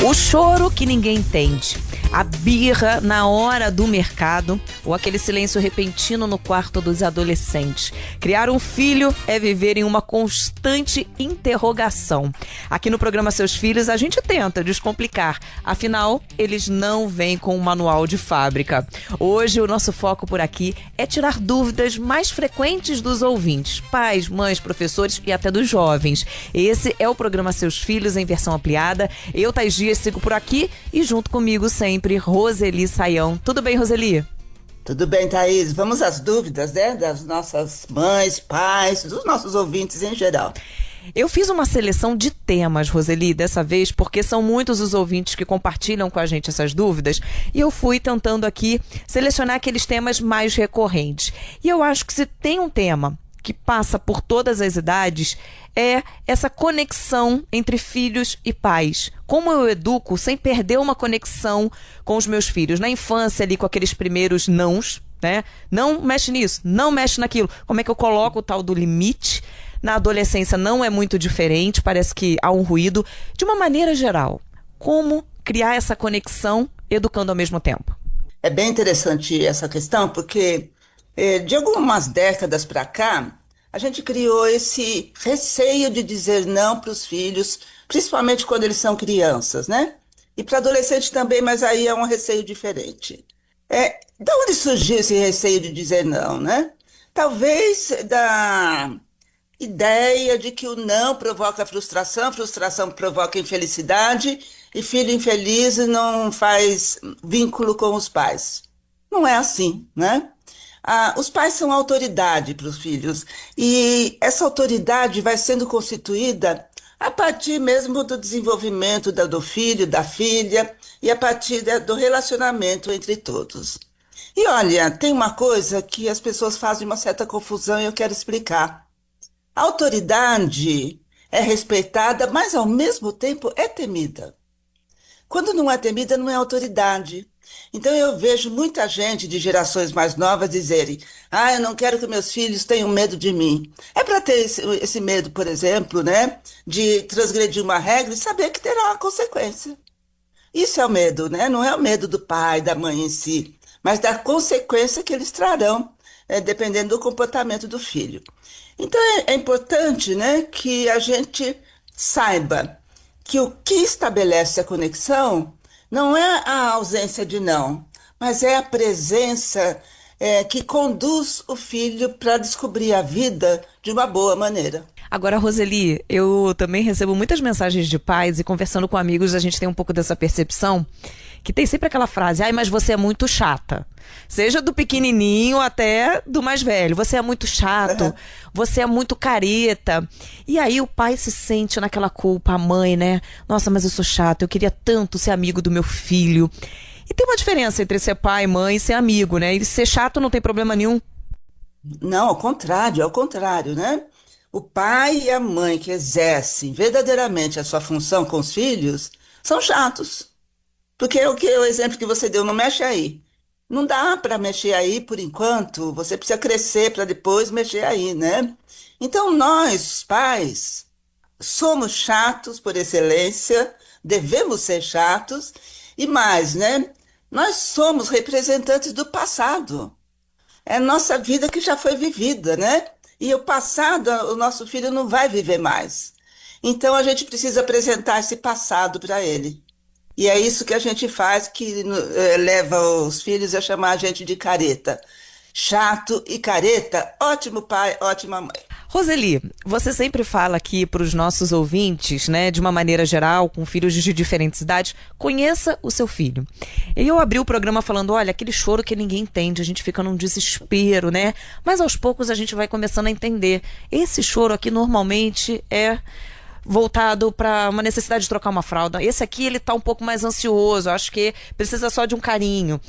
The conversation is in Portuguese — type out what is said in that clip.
O choro que ninguém entende, a birra na hora do mercado ou aquele silêncio repentino no quarto dos adolescentes. Criar um filho é viver em uma constante interrogação. Aqui no programa Seus Filhos a gente tenta descomplicar, afinal eles não vêm com um manual de fábrica. Hoje o nosso foco por aqui é tirar dúvidas mais frequentes dos ouvintes, pais, mães, professores e até dos jovens. Esse é o programa Seus Filhos em versão ampliada. Eu, Thaís Dias, sigo por aqui e junto comigo sempre Roseli Saião. Tudo bem, Roseli? Tudo bem, Thaís. Vamos às dúvidas, né? Das nossas mães, pais, dos nossos ouvintes em geral. Eu fiz uma seleção de temas, Roseli, dessa vez, porque são muitos os ouvintes que compartilham com a gente essas dúvidas, e eu fui tentando aqui selecionar aqueles temas mais recorrentes. E eu acho que se tem um tema que passa por todas as idades, é essa conexão entre filhos e pais. Como eu educo sem perder uma conexão com os meus filhos? Na infância, ali com aqueles primeiros nãos, né? Não mexe nisso, não mexe naquilo. Como é que eu coloco o tal do limite? Na adolescência não é muito diferente, parece que há um ruído. De uma maneira geral, como criar essa conexão educando ao mesmo tempo? É bem interessante essa questão, porque de algumas décadas para cá, a gente criou esse receio de dizer não para os filhos, principalmente quando eles são crianças, né? E para adolescente também, mas aí é um receio diferente. De onde surgiu esse receio de dizer não, né? Talvez da ideia de que o não provoca frustração, frustração provoca infelicidade, e filho infeliz não faz vínculo com os pais. Não é assim, né? Os pais são autoridade para os filhos, e essa autoridade vai sendo constituída a partir mesmo do desenvolvimento do filho, da filha, e a partir do relacionamento entre todos. E olha, tem uma coisa que as pessoas fazem uma certa confusão e eu quero explicar. A autoridade é respeitada, mas ao mesmo tempo é temida. Quando não é temida, não é autoridade. Então eu vejo muita gente de gerações mais novas dizerem: eu não quero que meus filhos tenham medo de mim. É para ter esse medo, por exemplo, né, de transgredir uma regra e saber que terá uma consequência. Isso é o medo, né? Não é o medo do pai, da mãe em si, mas da consequência que eles trarão, dependendo do comportamento do filho. Então é importante, né, que a gente saiba que o que estabelece a conexão não é a ausência de não, mas é a presença que conduz o filho para descobrir a vida de uma boa maneira. Agora, Roseli, eu também recebo muitas mensagens de pais e conversando com amigos a gente tem um pouco dessa percepção que tem sempre aquela frase: mas você é muito chata. Seja do pequenininho até do mais velho. Você é muito chato, você é muito careta. E aí o pai se sente naquela culpa, a mãe, né? Nossa, mas eu sou chato, eu queria tanto ser amigo do meu filho. E tem uma diferença entre ser pai, mãe e ser amigo, né? E ser chato não tem problema nenhum. Não, é ao contrário, né? O pai e a mãe que exercem verdadeiramente a sua função com os filhos são chatos. Porque o exemplo que você deu, não mexe aí. Não dá para mexer aí por enquanto, você precisa crescer para depois mexer aí, né? Então nós, pais, somos chatos por excelência, devemos ser chatos, e mais, né? Nós somos representantes do passado. É nossa vida que já foi vivida, né? E o passado, o nosso filho não vai viver mais. Então a gente precisa apresentar esse passado para ele. E é isso que a gente faz, que leva os filhos a chamar a gente de careta. Chato e careta, ótimo pai, ótima mãe. Roseli, você sempre fala aqui para os nossos ouvintes, né, de uma maneira geral, com filhos de diferentes idades, conheça o seu filho. E eu abri o programa falando, olha, aquele choro que ninguém entende, a gente fica num desespero, né? Mas aos poucos a gente vai começando a entender. Esse choro aqui normalmente é voltado para uma necessidade de trocar uma fralda. Esse aqui, ele tá um pouco mais ansioso, acho que precisa só de um carinho.